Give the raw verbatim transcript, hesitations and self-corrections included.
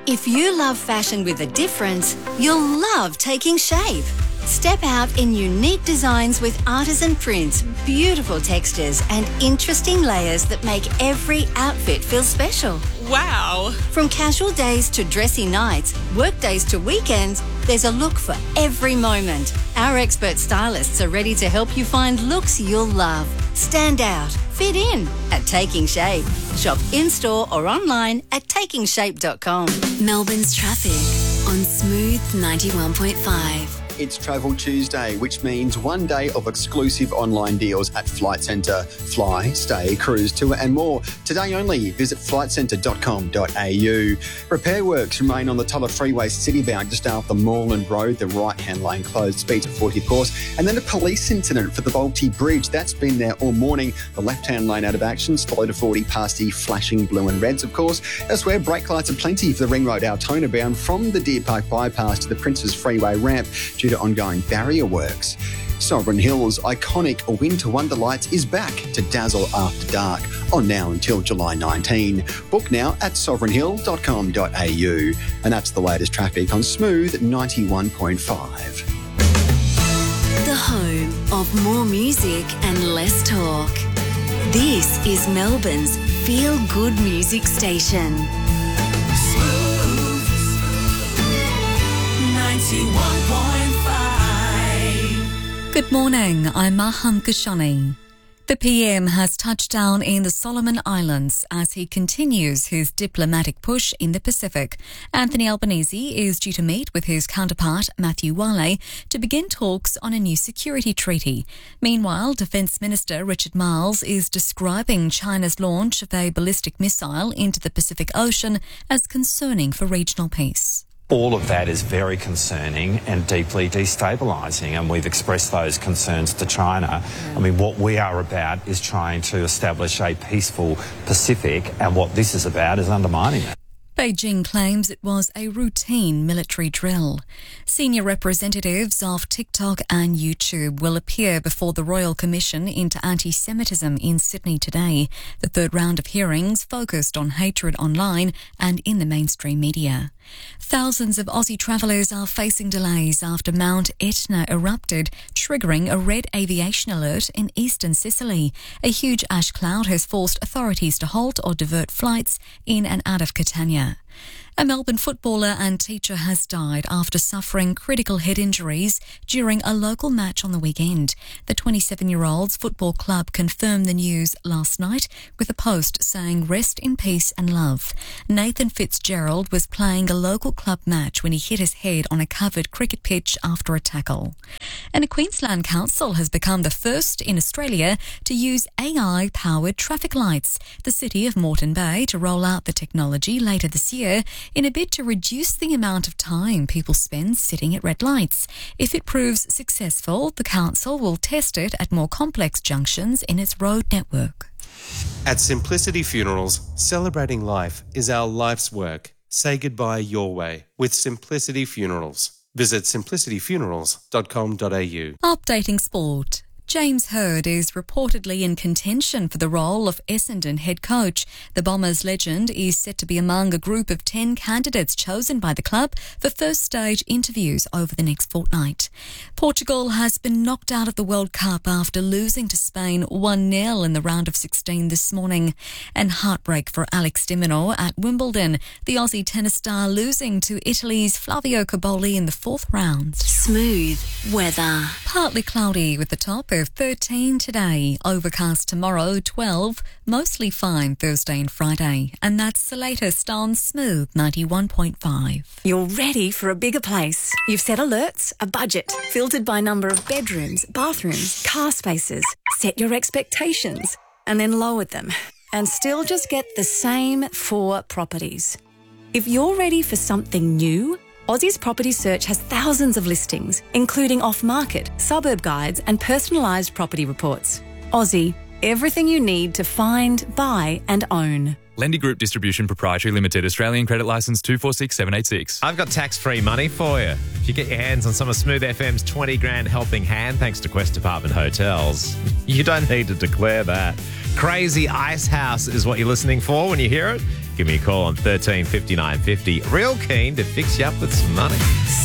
If you love fashion with a difference, you'll love Taking Shape. Step out in unique designs with artisan prints, beautiful textures and interesting layers that make every outfit feel special. Wow! From casual days to dressy nights, work days to weekends, there's a look for every moment. Our expert stylists are ready to help you find looks you'll love. Stand out, fit in at Taking Shape. Shop in-store or online at taking shape dot com. Melbourne's traffic on Smooth ninety-one point five. It's Travel Tuesday, which means one day of exclusive online deals at Flight Centre. Fly, stay, cruise, tour and more. Today only, visit flight centre dot com dot a u. Repair works remain on the Tulla Freeway citybound just after Moreland Road. The right-hand lane closed, speeds at forty of course. And then a police incident for the Balti Bridge. That's been there all morning. The left-hand lane out of action, followed to forty past the flashing blue and reds, of course. Elsewhere, brake lights are plenty for the Ring Road Altona bound from the Deer Park bypass to the Princes Freeway ramp due to ongoing barrier works. Sovereign Hills' iconic Winter Wonder Lights is back to dazzle after dark, on now until July nineteenth. Book now at sovereign hill dot com dot a u. And that's the latest traffic on Smooth ninety-one point five. The home of more music and less talk. This is Melbourne's feel-good music station. Smooth ninety-one point five. Good morning, I'm Maham Kashani. The P M has touched down in the Solomon Islands as he continues his diplomatic push in the Pacific. Anthony Albanese is due to meet with his counterpart, Matthew Wale, to begin talks on a new security treaty. Meanwhile, Defence Minister Richard Marles is describing China's launch of a ballistic missile into the Pacific Ocean as concerning for regional peace. All of that is very concerning and deeply destabilising, and we've expressed those concerns to China. I mean, what we are about is trying to establish a peaceful Pacific, and what this is about is undermining it. Beijing claims it was a routine military drill. Senior representatives of TikTok and YouTube will appear before the Royal Commission into Anti-Semitism in Sydney today. The third round of hearings focused on hatred online and in the mainstream media. Thousands of Aussie travellers are facing delays after Mount Etna erupted, triggering a red aviation alert in eastern Sicily. A huge ash cloud has forced authorities to halt or divert flights in and out of Catania. A Melbourne footballer and teacher has died after suffering critical head injuries during a local match on the weekend. The twenty-seven-year-old's football club confirmed the news last night with a post saying rest in peace and love. Nathan Fitzgerald was playing a local club match when he hit his head on a covered cricket pitch after a tackle. And a Queensland council has become the first in Australia to use A I-powered traffic lights. The city of Moreton Bay to roll out the technology later this year in a bid to reduce the amount of time people spend sitting at red lights. If it proves successful, the council will test it at more complex junctions in its road network. At Simplicity Funerals, celebrating life is our life's work. Say goodbye your way with Simplicity Funerals. Visit simplicity funerals dot com dot a u. Updating sport. James Hird is reportedly in contention for the role of Essendon head coach. The Bombers legend is set to be among a group of ten candidates chosen by the club for first stage interviews over the next fortnight. Portugal has been knocked out of the World Cup after losing to Spain one nil in the round of sixteen this morning. And heartbreak for Alex de Minaur at Wimbledon. The Aussie tennis star losing to Italy's Flavio Cobolli in the fourth round. Smooth weather. Partly cloudy with the top of thirteen today, overcast tomorrow twelve, mostly fine Thursday and Friday. And that's the latest on Smooth ninety-one point five. You're ready for a bigger place. You've set alerts, a budget, filtered by number of bedrooms, bathrooms, car spaces, set your expectations, and then lowered them, and still just get the same four properties. If you're ready for something new, Aussie's Property Search has thousands of listings, including off-market, suburb guides and personalised property reports. Aussie, everything you need to find, buy and own. Lendy Group Distribution Proprietary Limited, Australian Credit Licence two four six seven eight six. I've got tax-free money for you. If you get your hands on some of Smooth F M's twenty grand helping hand thanks to Quest Department Hotels, you don't need to declare that. Crazy Ice House is what you're listening for when you hear it. give me a call on thirteen fifty-nine fifty. Real keen to fix you up with some money.